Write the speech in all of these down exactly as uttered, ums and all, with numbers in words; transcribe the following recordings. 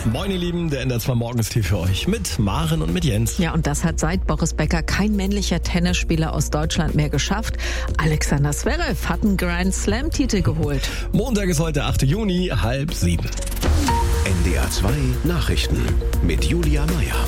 Moin ihr Lieben, der N D R zwei Morgenstee für euch mit Maren und mit Jens. Ja, und das hat seit Boris Becker kein männlicher Tennisspieler aus Deutschland mehr geschafft. Alexander Zverev hat einen Grand Slam-Titel geholt. Montag ist heute achter Juni, halb sieben. N D R zwei Nachrichten mit Julia Meyer.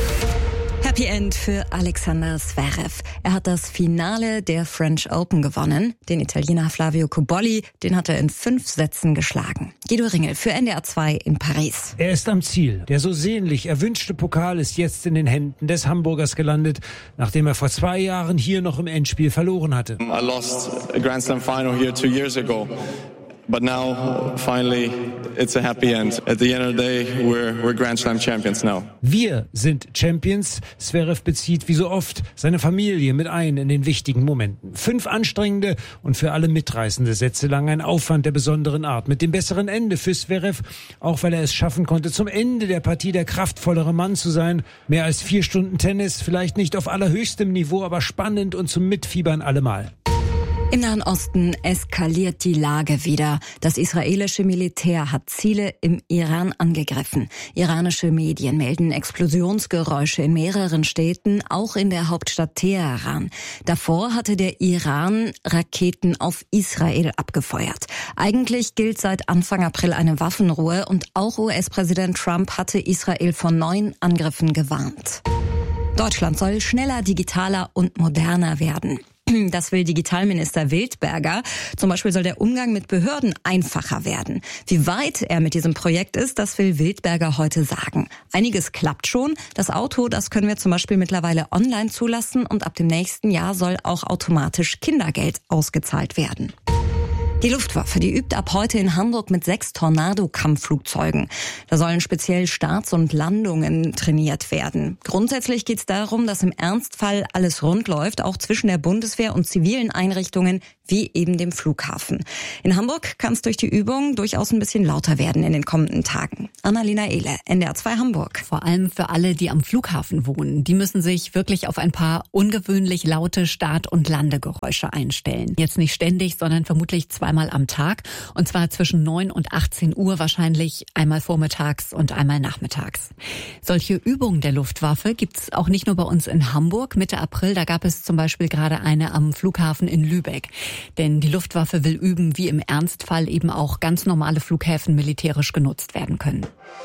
Happy End für Alexander Zverev. Er hat das Finale der French Open gewonnen. Den Italiener Flavio Cobolli, den hat er in fünf Sätzen geschlagen. Guido Ringel für N D R zwei in Paris. Er ist am Ziel. Der so sehnlich erwünschte Pokal ist jetzt in den Händen des Hamburgers gelandet, nachdem er vor zwei Jahren hier noch im Endspiel verloren hatte. I lost a Grand Slam final here two years ago. But now, finally, it's a happy end. At the end of the day, we're, we're Grand Slam champions now. Wir sind Champions. Zverev bezieht wie so oft seine Familie mit ein in den wichtigen Momenten. Fünf anstrengende und für alle mitreißende Sätze lang ein Aufwand der besonderen Art. Mit dem besseren Ende für Zverev, auch weil er es schaffen konnte, zum Ende der Partie der kraftvollere Mann zu sein. Mehr als vier Stunden Tennis, vielleicht nicht auf allerhöchstem Niveau, aber spannend und zum Mitfiebern allemal. Im Nahen Osten eskaliert die Lage wieder. Das israelische Militär hat Ziele im Iran angegriffen. Iranische Medien melden Explosionsgeräusche in mehreren Städten, auch in der Hauptstadt Teheran. Davor hatte der Iran Raketen auf Israel abgefeuert. Eigentlich gilt seit Anfang April eine Waffenruhe und auch U S-Präsident Trump hatte Israel vor neuen Angriffen gewarnt. Deutschland soll schneller, digitaler und moderner werden. Das will Digitalminister Wildberger. Zum Beispiel soll der Umgang mit Behörden einfacher werden. Wie weit er mit diesem Projekt ist, das will Wildberger heute sagen. Einiges klappt schon. Das Auto, das können wir zum Beispiel mittlerweile online zulassen und ab dem nächsten Jahr soll auch automatisch Kindergeld ausgezahlt werden. Die Luftwaffe, die übt ab heute in Hamburg mit sechs Tornado-Kampfflugzeugen. Da sollen speziell Starts und Landungen trainiert werden. Grundsätzlich geht es darum, dass im Ernstfall alles rund läuft, auch zwischen der Bundeswehr und zivilen Einrichtungen wie eben dem Flughafen. In Hamburg kann es durch die Übung durchaus ein bisschen lauter werden in den kommenden Tagen. Annalena Ehle, N D R zwei Hamburg. Vor allem für alle, die am Flughafen wohnen. Die müssen sich wirklich auf ein paar ungewöhnlich laute Start- und Landegeräusche einstellen. Jetzt nicht ständig, sondern vermutlich zwei Einmal am Tag, und zwar zwischen neun und achtzehn Uhr wahrscheinlich, einmal vormittags und einmal nachmittags. Solche Übungen der Luftwaffe gibt's auch nicht nur bei uns in Hamburg. Mitte April, da gab es zum Beispiel gerade eine am Flughafen in Lübeck. Denn die Luftwaffe will üben, wie im Ernstfall eben auch ganz normale Flughäfen militärisch genutzt werden können.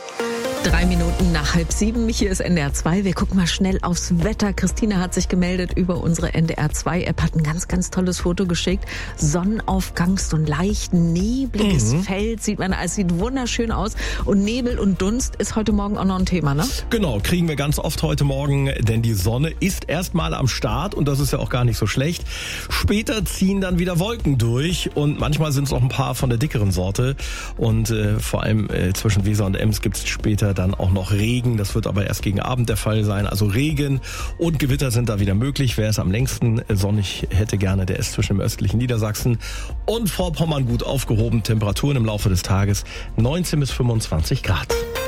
Drei Minuten nach halb sieben. Hier ist N D R zwei. Wir gucken mal schnell aufs Wetter. Christina hat sich gemeldet über unsere N D R zwei App, hat ein ganz, ganz tolles Foto geschickt. Sonnenaufgang, so ein leicht nebliges mhm. Feld sieht man. Es sieht wunderschön aus. Und Nebel und Dunst ist heute Morgen auch noch ein Thema, ne? Genau, kriegen wir ganz oft heute Morgen, denn die Sonne ist erstmal am Start und das ist ja auch gar nicht so schlecht. Später ziehen dann wieder Wolken durch und manchmal sind es auch ein paar von der dickeren Sorte. Und äh, vor allem äh, zwischen Weser und Ems gibt es später dann auch noch Regen. Das wird aber erst gegen Abend der Fall sein. Also Regen und Gewitter sind da wieder möglich. Wer es am längsten sonnig hätte gerne, der ist zwischen dem östlichen Niedersachsen und Vorpommern gut aufgehoben. Temperaturen im Laufe des Tages neunzehn bis fünfundzwanzig Grad.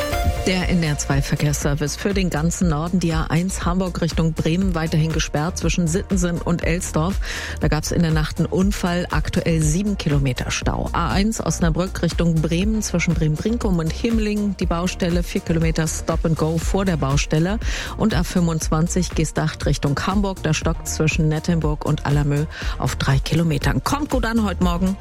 Der N D R zwei Verkehrsservice für den ganzen Norden. Die A eins Hamburg Richtung Bremen weiterhin gesperrt zwischen Sittensen und Elsdorf. Da gab es in der Nacht einen Unfall, aktuell sieben Kilometer Stau. A eins Osnabrück Richtung Bremen zwischen Bremen-Brinkum und Himmeling. Die Baustelle, vier Kilometer Stop and Go vor der Baustelle. Und A fünfundzwanzig Geesthacht Richtung Hamburg. Da stockt zwischen Nettenburg und Allermö auf drei Kilometern. Kommt gut an heute Morgen.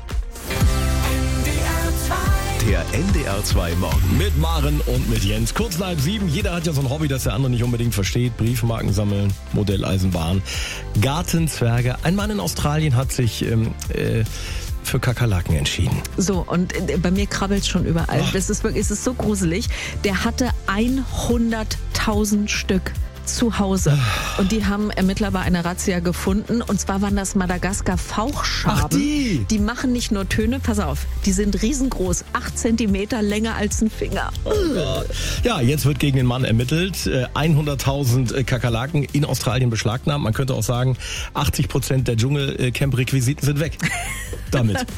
Der N D R zwei Morgen. Mit Maren und mit Jens. Kurz nach halb sieben. Jeder hat ja so ein Hobby, das der andere nicht unbedingt versteht. Briefmarken sammeln, Modelleisenbahn, Gartenzwerge. Ein Mann in Australien hat sich ähm, äh, für Kakerlaken entschieden. So, und äh, bei mir krabbelt's schon überall. Ach. Das ist wirklich, es ist so gruselig. Der hatte hunderttausend Stück zu Hause. Und die haben Ermittler bei einer Razzia gefunden. Und zwar waren das Madagaskar-Fauchschaben. Ach, die? Die machen nicht nur Töne, pass auf, die sind riesengroß, acht Zentimeter länger als ein Finger. Oh Gott. Ja, jetzt wird gegen den Mann ermittelt. hunderttausend Kakerlaken in Australien beschlagnahmt. Man könnte auch sagen, achtzig Prozent der Dschungelcamp-Requisiten sind weg. Damit.